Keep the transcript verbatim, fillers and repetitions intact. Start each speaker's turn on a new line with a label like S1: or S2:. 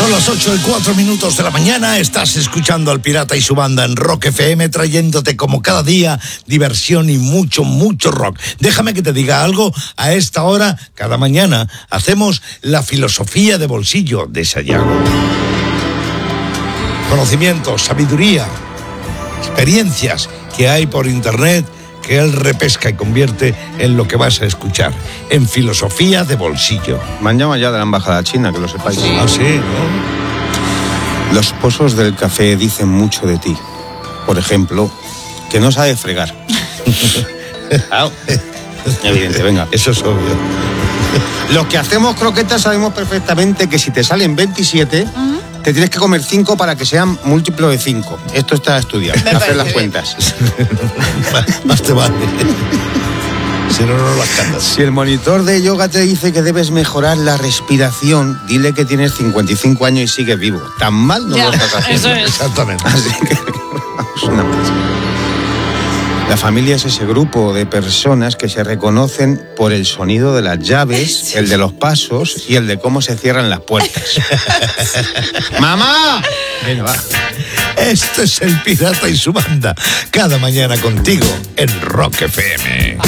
S1: Son las ocho y cuatro minutos de la mañana, estás escuchando al Pirata y su banda en Rock F M, trayéndote como cada día diversión y mucho, mucho rock. Déjame que te diga algo, a esta hora, cada mañana, hacemos la filosofía de bolsillo de Sayago. Conocimientos, sabiduría, experiencias que hay por internet que él repesca y convierte en lo que vas a escuchar, en filosofía de bolsillo.
S2: Me han llamado ya de la embajada china, que lo sepáis.
S1: Ah, sí, ¿no?
S2: Los pozos del café dicen mucho de ti. Por ejemplo, que no sabe fregar. Claro. Evidente, venga.
S1: Eso es obvio.
S2: Los que hacemos croquetas sabemos perfectamente que si te salen veintisiete, uh-huh, te tienes que comer cinco para que sean múltiplo de cinco. Esto está estudiado. Hacer las cuentas.
S1: Más te vale. Si no, no las cantas.
S2: Si el monitor de yoga te dice que debes mejorar la respiración, dile que tienes cincuenta y cinco años y sigues vivo. Tan mal no
S3: ya,
S2: lo estás haciendo.
S3: Eso es.
S1: Exactamente.
S2: Así que vamos una vez. La familia es ese grupo de personas que se reconocen por el sonido de las llaves, el de los pasos y el de cómo se cierran las puertas. ¡Mamá! Venga, va.
S1: Este es el Pirata y su banda, cada mañana contigo en Rock F M.